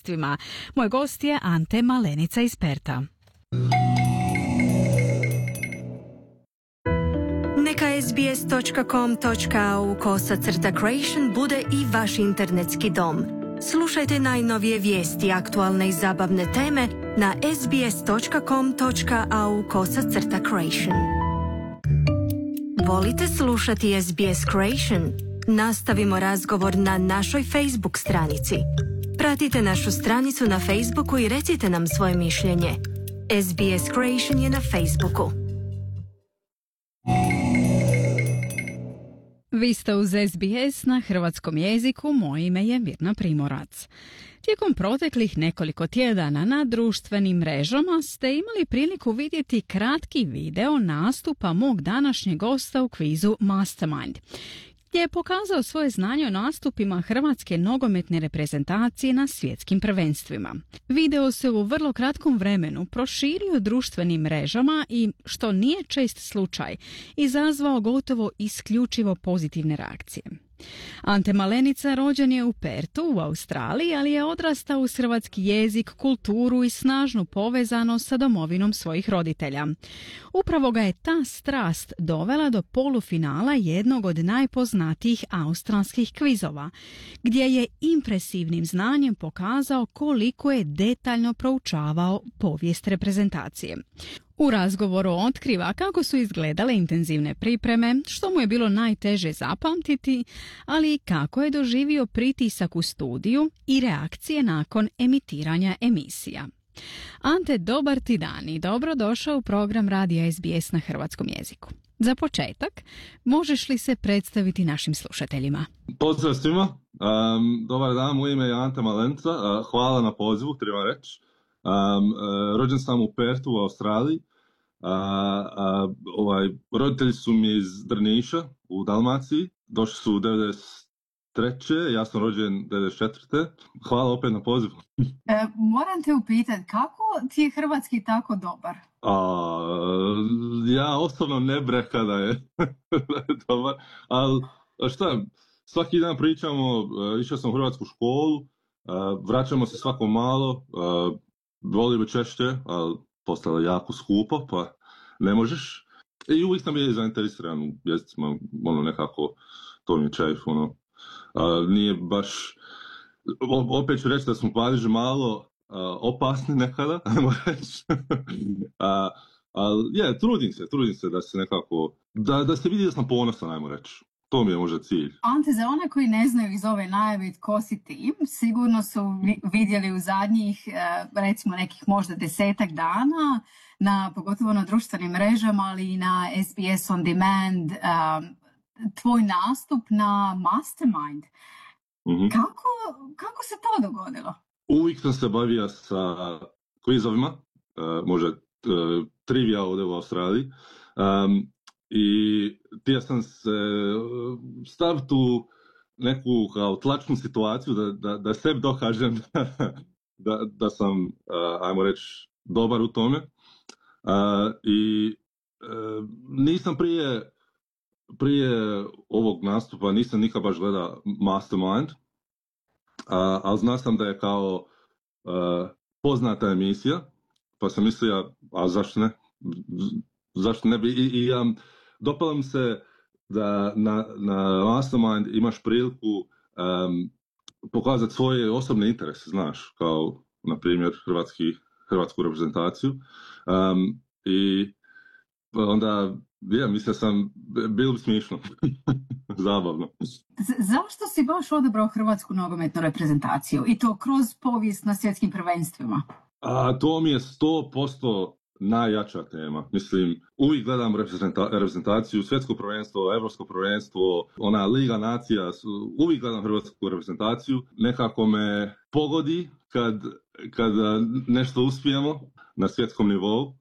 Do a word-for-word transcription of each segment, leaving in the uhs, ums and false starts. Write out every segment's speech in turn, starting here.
prvenstvima. Moj gost je Ante Malenica iz Perta. Neka sbs točka com točka a u kosacrta creation bude i vaš internetski dom. Slušajte najnovije vijesti, aktualne i zabavne teme na sbs točka com točka a u kosacrta creation. Volite slušati S B S Creation? Nastavimo razgovor na našoj Facebook stranici. Pratite našu stranicu na Facebooku i recite nam svoje mišljenje. S B S Creation je na Facebooku. Vi ste uz S B S na hrvatskom jeziku, moje ime je Mirna Primorac. Tijekom proteklih nekoliko tjedana na društvenim mrežama ste imali priliku vidjeti kratki video nastupa mog današnjeg gosta u kvizu Mastermind, gdje je pokazao svoje znanje o nastupima hrvatske nogometne reprezentacije na svjetskim prvenstvima. Video se u vrlo kratkom vremenu proširio društvenim mrežama i, što nije čest slučaj, izazvao gotovo isključivo pozitivne reakcije. Ante Malenica rođen je u Pertu u Australiji, ali je odrastao uz hrvatski jezik, kulturu i snažnu povezanost sa domovinom svojih roditelja. Upravo ga je ta strast dovela do polufinala jednog od najpoznatijih australskih kvizova, gdje je impresivnim znanjem pokazao koliko je detaljno proučavao povijest reprezentacije. U razgovoru otkriva kako su izgledale intenzivne pripreme, što mu je bilo najteže zapamtiti, ali i kako je doživio pritisak u studiju i reakcije nakon emitiranja emisija. Ante, dobar ti dan i dobrodošao u program Radija S B S na hrvatskom jeziku. Za početak, možeš li se predstaviti našim slušateljima? Pozdrav svima, um, dobar dan, moje ime je Ante Malenica, uh, hvala na pozivu, treba reći. Um, uh, rođen sam u Pertu u Australiji. Uh, uh, ovaj, roditelji su mi iz Drniša u Dalmaciji, došli su u devedeset treće. Ja sam rođen devedeset četvrte. Hvala opet na pozivu. E, moram te upitati, kako ti je hrvatski tako dobar? Uh, ja osobno ne breka da je dobar, ali šta, svaki dan pričamo, uh, išao sam u hrvatsku školu, uh, vraćamo se svako malo, uh, volimo češće, ali postalo jako skupo, pa ne možeš. I uvijek sam je zainteresiran u jezicima, ono nekako, to mi je čajf, ono. A, nije baš, opet ću reći da smo u Parižu malo a, opasni nekada, ajmo reći. a, ali je, trudim se, trudim se da se nekako, da, da se vidi da sam ponosan, ajmo reći. To mi je možda cilj. Ante, za one koji ne znaju iz ove najave tko si ti, sigurno su vidjeli u zadnjih, recimo nekih možda desetak dana, na, pogotovo na društvenim mrežama, ali i na S B S On Demand, um, tvoj nastup na Mastermind. Mm-hmm. Kako, kako se to dogodilo? Uvijek sam se bavio sa kvizovima, uh, možda uh, trivija ovdje u Australiji. Um, I htio sam se staviti u neku kao tlačnu situaciju da, da, da sebi dokažem da, da sam, uh, ajmo reći, dobar u tome. Uh, I uh, nisam prije, prije ovog nastupa, nisam nikad baš gledao Mastermind, uh, ali znao sam da je kao uh, poznata emisija, pa sam mislio, a zašto ne? Zašto ne bi? I, i um, dopalo mi se da na, na Mastermind imaš priliku um, pokazati svoje osobne interese, znaš, kao, na primjer, hrvatski, hrvatsku reprezentaciju. Um, I onda, ja, mislio sam, bilo bi smiješno, zabavno. Z- zašto si baš odabrao hrvatsku nogometnu reprezentaciju i to kroz povijest na svjetskim prvenstvima? A, to mi je sto posto najjača tema. Mislim, uvijek gledam reprezenta- reprezentaciju, svjetsko prvenstvo, evropsko prvenstvo, ona Liga nacija, uvijek gledam hrvatsku reprezentaciju. Nekako me pogodi kad, kad nešto uspijemo na svjetskom nivou.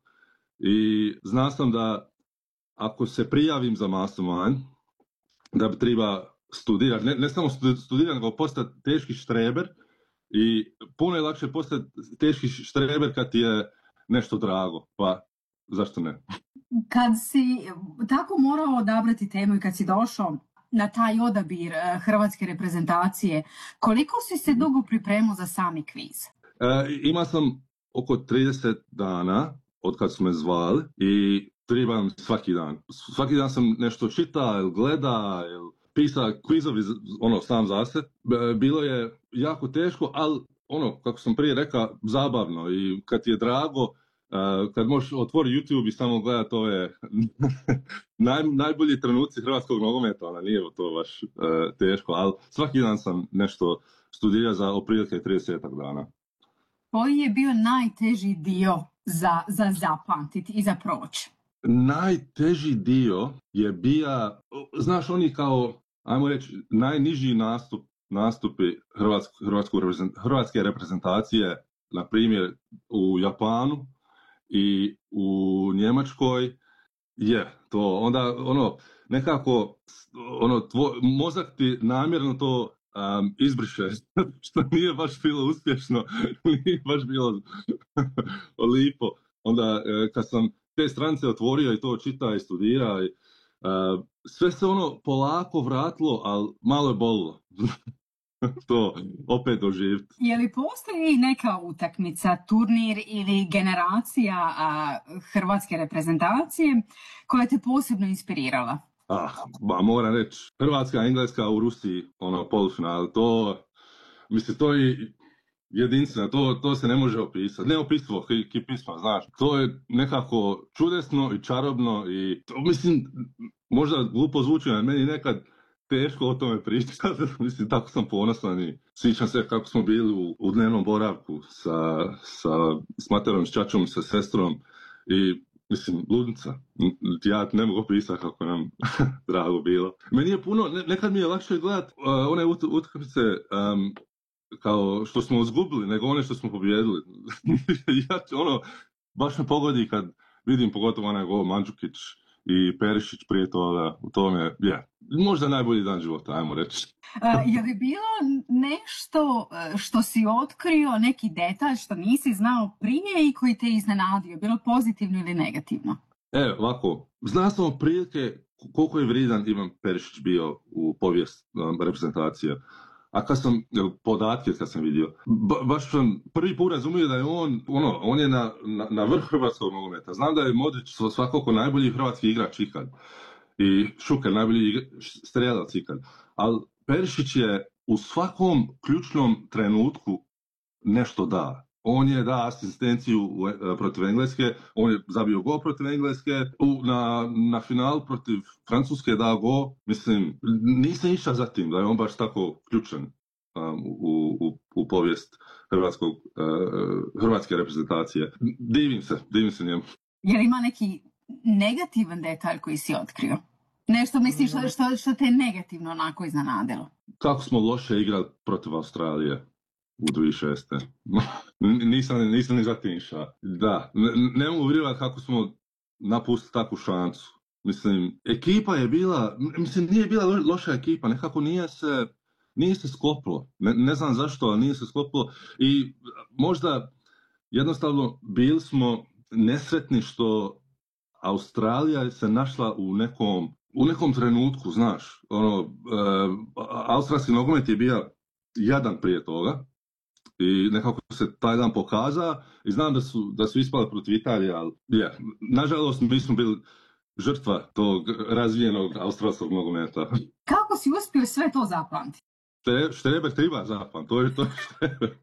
I znao sam da ako se prijavim za Mastermind, da bi treba studirati, ne, ne samo studirati, nego postati teški štreber. I puno je lakše postati teški štreber kad ti je nešto drago, pa zašto ne? Kad si tako morao odabrati temu i kad si došao na taj odabir uh, hrvatske reprezentacije. Koliko si se dugo pripremao za sami kviz? E, ima sam oko trideset dana od kad su me zvali i trebam svaki dan. Svaki dan sam nešto čita, ili gleda, ili pisa kvizovi ono, sam za se. Bilo je jako teško, ali ono, kako sam prije rekao, zabavno i kad ti je drago, kad možeš otvoriti YouTube i samo gledati ove naj, najbolji trenuci hrvatskog nogometa, ona nije to baš uh, teško, ali svaki dan sam nešto studirao za oprilike trideset dana. Koji je bio najteži dio za, za zapamtiti i za proći? Najteži dio je bio, znaš, oni kao, ajmo reći, najniži nastup, nastupi hrvatsko, hrvatsko, hrvatske reprezentacije, na primjer u Japanu i u Njemačkoj, je to, onda ono, nekako, ono, tvoj, mozak ti namjerno to um, izbriše, što nije baš bilo uspješno, nije baš bilo lipo. Onda, kad sam te stranice otvorio i to čita i studira, i, uh, sve se ono polako vratilo, ali malo je bolilo. To opet doživjeti. Je li postoji neka utakmica, turnir ili generacija a, hrvatske reprezentacije koja te posebno inspirirala? Ah, ba, moram reći, Hrvatska, Engleska u Rusiji, ono, polufinale, to, mislim, to je jedinstveno, to, to se ne može opisati. Neopisivo, ki pisma, znaš. To je nekako čudesno i čarobno i, to, mislim, možda glupo zvuči, ali meni nekad teško o tome pričati, mislim, tako sam ponosan i sjećam se kako smo bili u, u dnevnom boravku sa, sa, s materom, s čačom, sa sestrom i, mislim, ludnica. Ja ne mogu opisati kako nam drago bilo. Meni je puno, ne, nekad mi je lakše gledati uh, one ut, utakmice um, kao što smo izgubili, nego one što smo pobjedili. Ja, ono, baš me pogodi kad vidim pogotovo onaj gol Mandžukić i Perišić prije toga, u tome, je, yeah, možda najbolji dan života, ajmo reći. Je li bilo nešto što si otkrio, neki detalj što nisi znao prije i koji te iznenadio, bilo pozitivno ili negativno? E, ovako, znao sam prilike koliko je vrijedan Ivan Perišić bio u povijest um, reprezentacije. A kad sam, podatke kad sam vidio, ba, baš sam prvi put razumio da je on, ono, on je na, na, na vrh hrvatskog nogometa. Znam da je Modrić svakako najbolji hrvatski igrač ikad. I Šuker najbolji igra, strelac ikad. Ali Perišić je u svakom ključnom trenutku nešto da. On je da asistenciju protiv Engleske, on je zabio gol protiv Engleske, u, na, na final protiv Francuske dao gol. Mislim, nisam išao za tim da je on baš tako ključan um, u, u, u povijest hrvatskog, uh, hrvatske reprezentacije. Divim se, divim se njemu. Je li ima neki negativan detalj koji si otkrio? Nešto misliš što, što, što te negativno onako iznenadilo? Kako smo loše igrali protiv Australije u dvije tisuće šeste. nisam, nisam ni zatim išao. Da, ne, ne mogu vjerovati kako smo napustili takvu šansu. Mislim, ekipa je bila, mislim, nije bila loša ekipa, nekako nije se, nije se sklopilo. Ne, ne znam zašto, ali nije se sklopilo. I možda jednostavno bili smo nesretni što Australija se našla u nekom, u nekom trenutku, znaš. Ono, e, australski nogomet je bio jadan prije toga. I nekako se taj dan pokaza i znam da su, da su ispali protiv Italije, ali yeah, nažalost mi smo bili žrtva tog razvijenog australskog nogometa. Kako si uspio sve to zapamtiti? Štreber treba zapamtiti, to je to Štreber.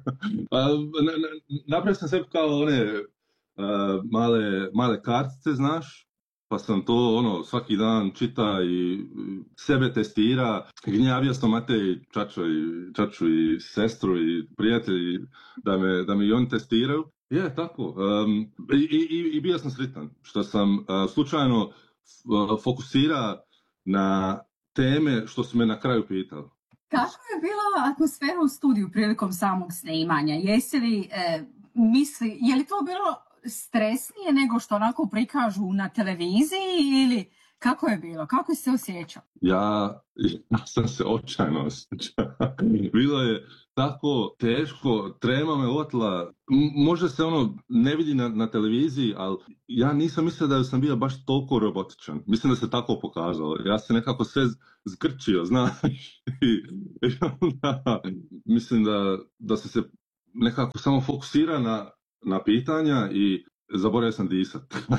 Napravio sam sebi kao one uh, male, male kartice, znaš, pa sam to ono svaki dan čita i sebe testira. Gnjavio sam Matej, Čačo i, Čaču i sestru i prijatelji da me, da me i oni testiraju. Je, tako. Um, i, i, I bio sam sretan što sam uh, slučajno uh, fokusirao na teme što su me na kraju pitali. Kako je bila atmosfera u studiju prilikom samog snimanja? Jesi li, e, misli, je li to bilo stresnije nego što onako prikažu na televiziji ili kako je bilo? Kako si se osjećao? Ja, ja sam se očajno osjećao. Bilo je, tako teško, trema me otla. Možda se ono ne vidi na, na televiziji, ali ja nisam mislio da sam bio baš toliko robotičan. Mislim da se tako pokazalo. Ja se nekako sve zgrčio, znaš. I, i onda, mislim da, da sam se nekako samo fokusira na, na pitanja i zaboravio sam disat.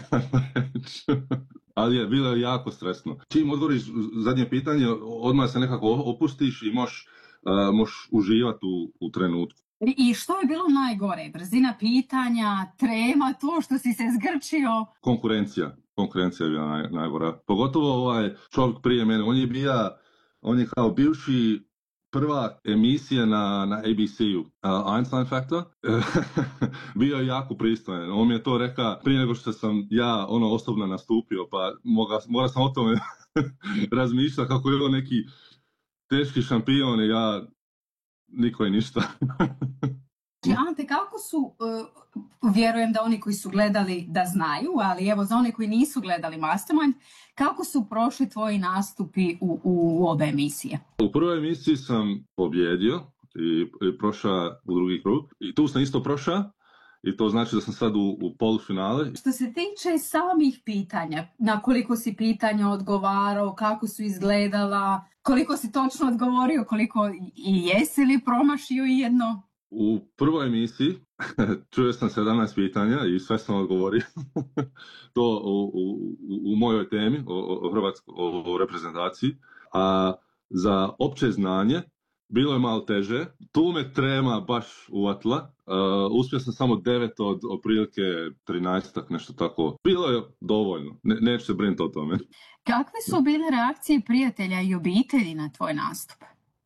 Ali je bilo jako stresno. Čim odgovoriš zadnje pitanje, odmah se nekako opustiš i možeš uh, možeš uživati u, u trenutku. I što je bilo najgore? Brzina pitanja, trema, to što si se zgrčio? Konkurencija. Konkurencija je bila naj, najgora. Pogotovo ovaj čovjek prije mene. On je bio, on je kao bivši prva emisija na, na A B C-u, uh, Einstein Factor, bio je jako pristojan. On mi je to rekao prije nego što sam ja ono osobno nastupio, pa moga, mora sam o tome razmišljati kako je on neki teški šampion i ja niko i ništa. Ante, kako su, uh, vjerujem da oni koji su gledali da znaju, ali evo za one koji nisu gledali Mastermind, kako su prošli tvoji nastupi u, u, u obe emisije? U prvoj emisiji sam pobjedio i, i prošao u drugi krug. I tu sam isto prošao i to znači da sam sad u, u polufinale. Što se tiče samih pitanja, na koliko si pitanja odgovarao, kako su izgledala, koliko si točno odgovorio, koliko i jesi li promašio jedno? U prvoj emisiji čuo sam sedamnaest pitanja i sve sam odgovorio. To u, u, u mojoj temi o, o, Hrvatsko, o, o reprezentaciji. A za opće znanje bilo je malo teže. Tu me trema baš uvatila. Uh, uspio sam samo devet od otprilike trinaestak, nešto tako. Bilo je dovoljno. Ne, neću se brinuti o tome. Kakve su bile reakcije prijatelja i obitelji na tvoj nastup?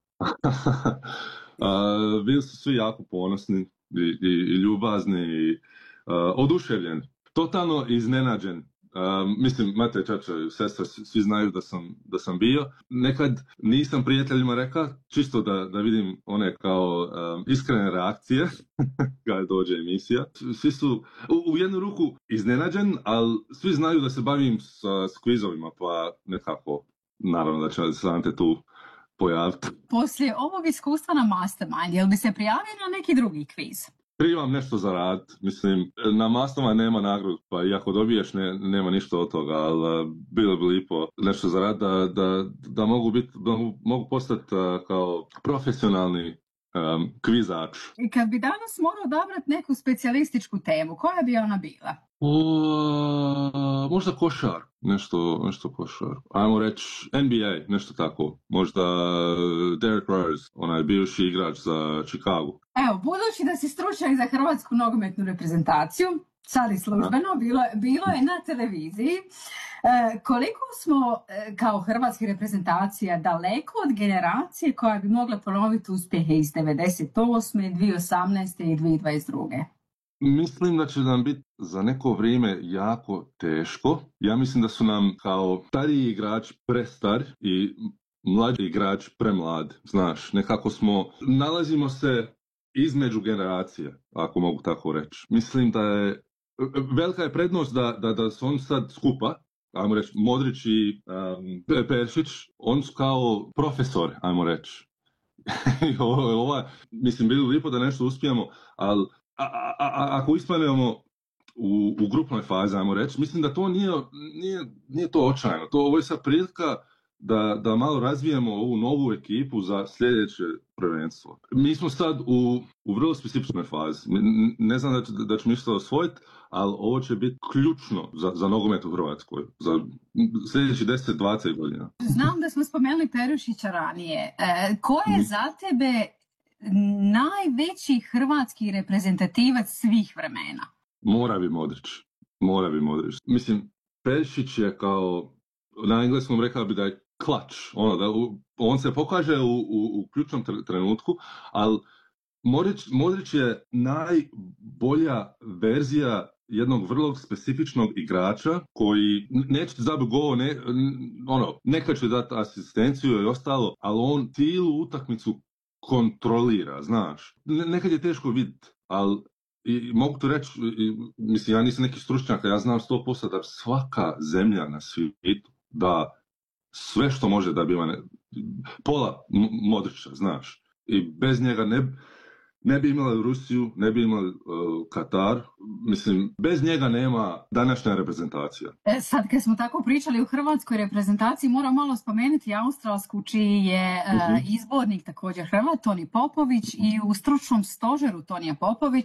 Uh, bili su svi jako ponosni i, i, i ljubazni i uh, oduševljeni. Totalno iznenađen. Uh, mislim, mate, čača, sestra, svi znaju da sam, da sam bio. Nekad nisam prijateljima rekao, čisto da, da vidim one kao um, iskrene reakcije kada dođe emisija. Svi su u, u jednu ruku iznenađen, ali svi znaju da se bavim sa, s kvizovima, pa nekako, naravno da će se Ante tu pojaviti. Poslije ovog iskustva na Mastermind, jel bi se prijavio na neki drugi kviz? Primam nešto za rad, mislim, na Mastermind nema nagradu, pa i ako dobiješ ne, nema ništa od toga, ali uh, bilo bi lipo nešto za rad da, da, da mogu biti, da mogu postati uh, kao profesionalni um, kvizač. I kad bi danas morao odabrati neku specijalističku temu, koja bi ona bila? O, možda košar, nešto, nešto košar. Ajmo reći N B A, nešto tako. Možda Derrick Rose, onaj bivši igrač za Chicago. Evo, budući da si stručnjak za hrvatsku nogometnu reprezentaciju, sad i službeno, bilo, bilo je na televiziji, e, koliko smo e, kao hrvatski reprezentacija daleko od generacije koja bi mogla ponoviti uspjehe iz devedeset osme, dvije tisuće osamnaeste i dvije tisuće dvadeset druge? Mislim da će nam biti za neko vrijeme jako teško. Ja mislim da su nam kao stariji igrač prestar i mlađi igrač premlad. Znaš, nekako smo, nalazimo se između generacije, ako mogu tako reći. Mislim da je, velika je prednost da, da, da su oni sad skupa, ajmo reći Modrić i um, Peršić, oni su kao profesori, ajmo reći. Ova, mislim, bilo lijepo da nešto uspijemo, ali A, a, a, ako ispanemo u, u grupnoj fazi, ajmo reći, mislim da to nije, nije, nije to očajno. To, ovo je sad prilika da, da malo razvijemo ovu novu ekipu za sljedeće prvenstvo. Mi smo sad u, u vrlo specifičnoj fazi. Ne znam da, će, da ćemo ništa osvojiti, ali ovo će biti ključno za, za nogomet u Hrvatskoj, za sljedeći deset do dvadeset godina. Znam da smo spomenuli Perušića ranije. E, ko je za tebe najveći hrvatski reprezentativac svih vremena? Mora bi Modrić. Mora bi Modrić. Mislim, Peršić je kao, na engleskom rekao bi da je klač. Ono, da u, on se pokaže u, u, u ključnom trenutku, ali Modrić, Modrić je najbolja verzija jednog vrlo specifičnog igrača koji neće zabiti gol, ne, ono, neka će dati asistenciju i ostalo, ali on cijelu utakmicu kontrolira, znaš. Nekad je teško vidjeti, ali i mogu to reći, i, mislim, ja nisam neki stručnjak, ja znam sto posto da svaka zemlja na svijetu da sve što može da biva ne, pola Modrića, znaš. i bez njega ne, ne bi imali Rusiju, ne bi imali uh, Katar. Mislim, bez njega nema današnja reprezentacija. E, sad kad smo tako pričali o hrvatskoj reprezentaciji, moram malo spomenuti australsku, čiji je uh, uh-huh. izbornik također Hrvat, Toni Popović, i u stručnom stožeru Tonija Popovića